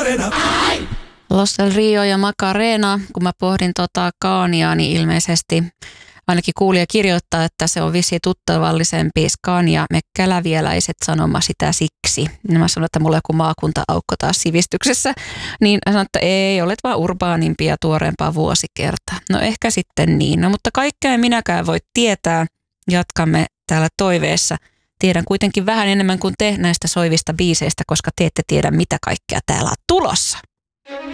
Los del Rio ja Macarena, kun mä pohdin Scaniaa, niin ilmeisesti ainakin kuulija kirjoittaa, että se on vissiin tuttavallisempi Scania mekkälävieläiset sanoma sitä siksi. Ja mä sanoin, että mulla on joku maakunta-aukko taas sivistyksessä. Niin sanoin, että ei, olet vaan urbaanimpia ja tuoreempaa vuosikertaa. No ehkä sitten niin. No mutta kaikkea en minäkään voi tietää. Jatkamme täällä toiveessa. Tiedän kuitenkin vähän enemmän kuin te näistä soivista biiseistä, koska te ette tiedä mitä kaikkea täällä on tulossa.